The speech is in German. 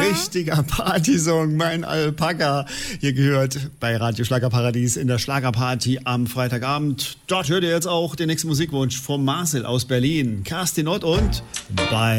richtiger Partysong, mein Alpaka. Hier gehört bei Radio Schlagerparadies in der Schlagerparty am Freitagabend. Dort hört ihr jetzt auch den nächsten Musikwunsch vom Marcel aus Berlin. Kerstin Ott und bei